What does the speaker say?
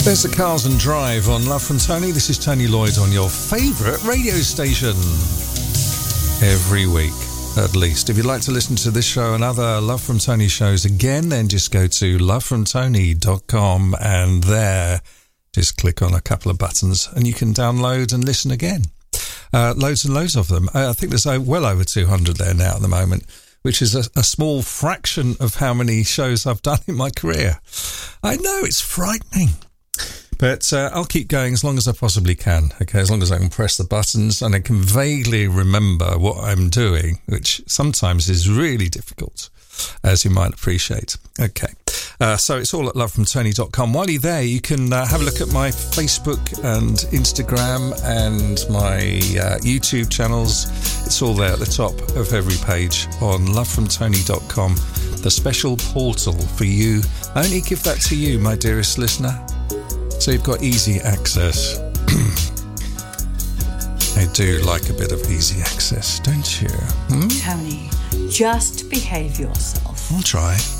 There's the Cars and Drive on Love from Tony. This is Tony Lloyd on your favourite radio station. Every week, at least. If you'd like to listen to this show and other Love from Tony shows again, then just go to lovefromtony.com and there, just click on a couple of buttons and you can download and listen again. Loads and loads of them. I think there's well over 200 there now at the moment, which is a small fraction of how many shows I've done in my career. I know, it's frightening. But I'll keep going as long as I possibly can, okay, as long as I can press the buttons and I can vaguely remember what I'm doing, which sometimes is really difficult, as you might appreciate. Okay, so it's all at lovefromtony.com. While you're there, you can have a look at my Facebook and Instagram and my YouTube channels. It's all there at the top of every page on lovefromtony.com, the special portal for you. I only give that to you, my dearest listener. So you've got easy access. I do like a bit of easy access, don't you? Tony, just behave yourself. I'll try.